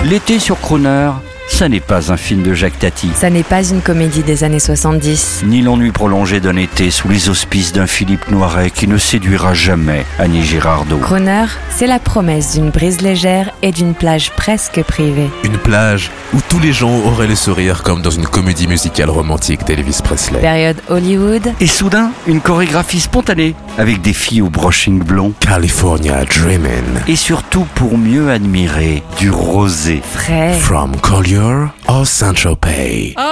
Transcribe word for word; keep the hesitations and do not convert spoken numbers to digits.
L'été sur Croner, ça n'est pas un film de Jacques Tati. Ça n'est pas une comédie des années soixante-dix. Ni l'ennui prolongé d'un été sous les auspices d'un Philippe Noiret qui ne séduira jamais Annie Girardot. Croner, c'est la promesse d'une brise légère et d'une plage presque privée. Une plage où tous les gens auraient le sourire comme dans une comédie musicale romantique d'Elvis Presley. Période Hollywood. Et soudain, une chorégraphie spontanée avec des filles au brushing blond. California Dreamin'. Et surtout pour mieux admirer du rosé. Frais. From Collier or Saint-Tropez.